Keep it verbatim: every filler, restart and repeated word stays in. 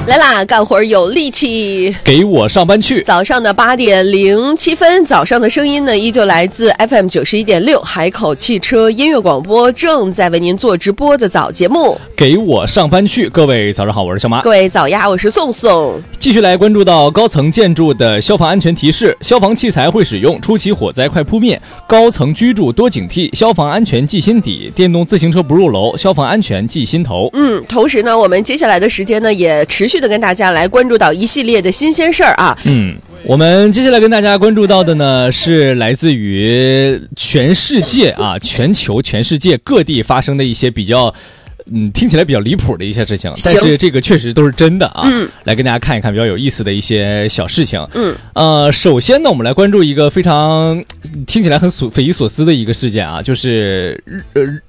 来啦，干活有力气， 给我上班去。 早上的八点零七分，早上的声音呢，依旧来自 F M 九十一点六海口汽车音乐广播，正在为您做直播的早节目。 给我上班去，各位早上好，我是小马。 各位早呀，我是宋宋。 继续来关注到高层建筑的消防安全提示：消防器材会使用，初期火灾快扑灭；高层居住多警惕，消防安全记心底；电动自行车不入楼，消防安全记心头。 嗯，同时呢，我们接下来的时间呢，也持续的跟大家来关注到一系列的新鲜事儿啊。 嗯，我们接下来跟大家关注到的呢，是来自于全世界啊，全球、全世界各地发生的一些比较。嗯，听起来比较离谱的一些事情，但是这个确实都是真的啊。嗯，来跟大家看一看比较有意思的一些小事情。嗯，呃，首先呢，我们来关注一个非常听起来很所匪夷所思的一个事件啊，就是呃